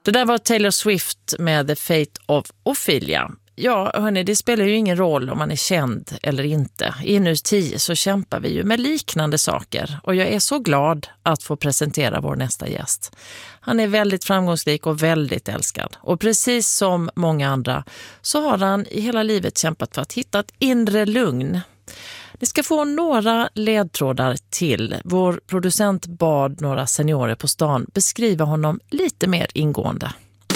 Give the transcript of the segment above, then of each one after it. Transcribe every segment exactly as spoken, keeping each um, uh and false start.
Det där var Taylor Swift med The Fate of Ophelia. Ja, hörni, det spelar ju ingen roll om man är känd eller inte. Inuti så kämpar vi ju med liknande saker. Och jag är så glad att få presentera vår nästa gäst. Han är väldigt framgångsrik och väldigt älskad. Och precis som många andra så har han i hela livet kämpat för att hitta ett inre lugn. Ni ska få några ledtrådar till. Vår producent bad några seniorer på stan beskriva honom lite mer ingående.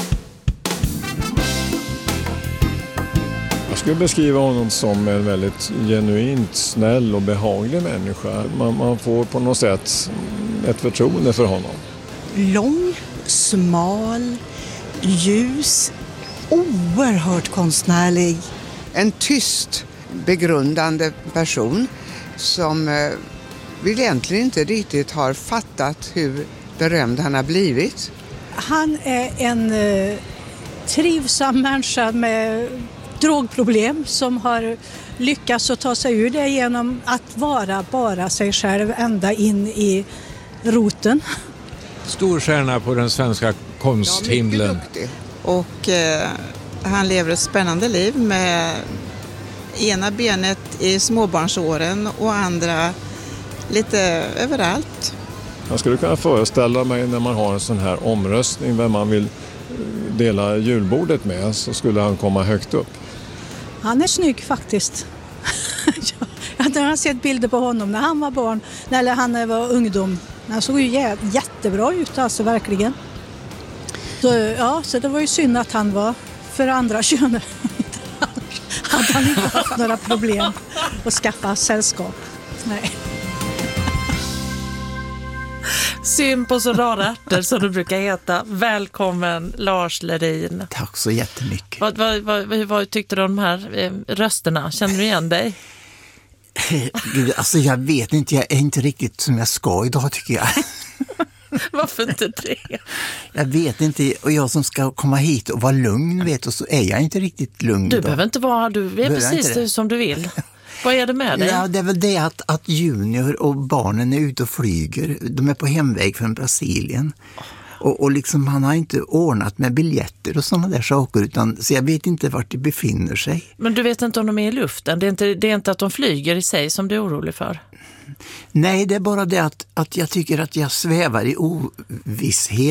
Jag skulle beskriva honom som en väldigt genuint snäll och behaglig människa. Man, man får på något sätt ett förtroende för honom. Lång, smal, ljus, oerhört konstnärlig. En tyst, begrundande person som eh, väl egentligen inte riktigt har fattat hur berömd han har blivit. Han är en eh, trivsam människa med drogproblem som har lyckats att ta sig ur det genom att vara bara sig själv ända in i roten. Stor stjärna på den svenska konsthimlen. Ja, mycket duktig. Och eh, han lever ett spännande liv med ena benet i småbarnsåren och andra lite överallt. Jag skulle kunna föreställa mig när man har en sån här omröstning vem man vill dela julbordet med, så skulle han komma högt upp. Han är snygg faktiskt. Jag har sett bilder på honom när han var barn, eller han var ungdom. Han såg ju jä- jättebra ut, alltså verkligen. Så, ja, så det var ju synd att han var för andra könet. Hade han inte haft några problem att skaffa sällskap. Nej. Syn på så rara ärtor som du brukar heta. Välkommen Lars Lerin. Tack så jättemycket. Vad, vad, vad, vad tyckte du om de här eh, rösterna? Känner du igen dig? Alltså jag vet inte, jag är inte riktigt som jag ska idag tycker jag. Varför inte det? Jag vet inte, och jag som ska komma hit och vara lugn vet, och så är jag inte riktigt lugn Du idag. behöver inte vara, du är behöver precis som du vill. Vad är det med dig? Ja, det är väl det att, att Junior och barnen är ute och flyger. De är på hemväg från Brasilien. Och, och liksom han har inte ordnat med biljetter och sådana där saker, utan, så jag vet inte vart de befinner sig. Men du vet inte om de är i luften? Det är inte, det är inte att de flyger i sig som du är orolig för? Nej, det är bara det att, att jag tycker att jag svävar i ovisshet.